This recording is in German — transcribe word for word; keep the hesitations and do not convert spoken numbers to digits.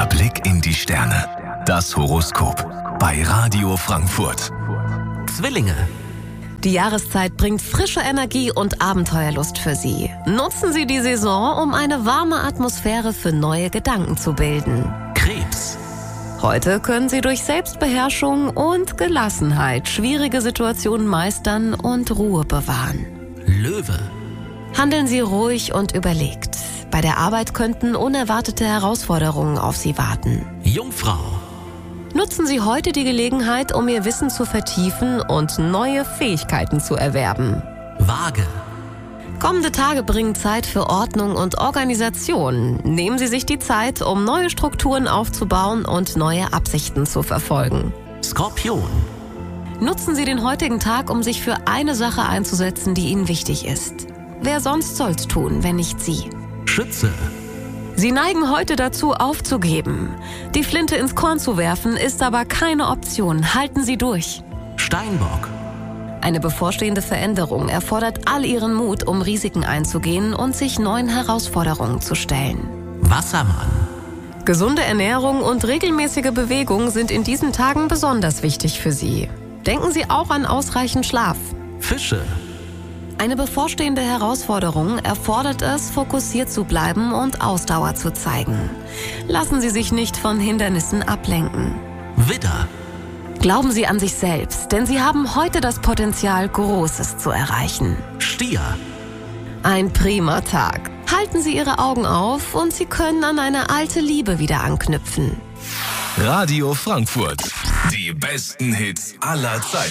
Der Blick in die Sterne. Das Horoskop bei Radio Frankfurt. Zwillinge. Die Jahreszeit bringt frische Energie und Abenteuerlust für Sie. Nutzen Sie die Saison, um eine warme Atmosphäre für neue Gedanken zu bilden. Krebs. Heute können Sie durch Selbstbeherrschung und Gelassenheit schwierige Situationen meistern und Ruhe bewahren. Löwe. Handeln Sie ruhig und überlegt. Bei der Arbeit könnten unerwartete Herausforderungen auf Sie warten. Jungfrau. Nutzen Sie heute die Gelegenheit, um Ihr Wissen zu vertiefen und neue Fähigkeiten zu erwerben. Waage. Kommende Tage bringen Zeit für Ordnung und Organisation. Nehmen Sie sich die Zeit, um neue Strukturen aufzubauen und neue Absichten zu verfolgen. Skorpion. Nutzen Sie den heutigen Tag, um sich für eine Sache einzusetzen, die Ihnen wichtig ist. Wer sonst soll's tun, wenn nicht Sie? Schütze. Sie neigen heute dazu, aufzugeben. Die Flinte ins Korn zu werfen, ist aber keine Option. Halten Sie durch. Steinbock. Eine bevorstehende Veränderung erfordert all Ihren Mut, um Risiken einzugehen und sich neuen Herausforderungen zu stellen. Wassermann. Gesunde Ernährung und regelmäßige Bewegung sind in diesen Tagen besonders wichtig für Sie. Denken Sie auch an ausreichend Schlaf. Fische. Eine bevorstehende Herausforderung erfordert es, fokussiert zu bleiben und Ausdauer zu zeigen. Lassen Sie sich nicht von Hindernissen ablenken. Widder. Glauben Sie an sich selbst, denn Sie haben heute das Potenzial, Großes zu erreichen. Stier. Ein prima Tag. Halten Sie Ihre Augen auf und Sie können an eine alte Liebe wieder anknüpfen. Radio Frankfurt. Die besten Hits aller Zeiten.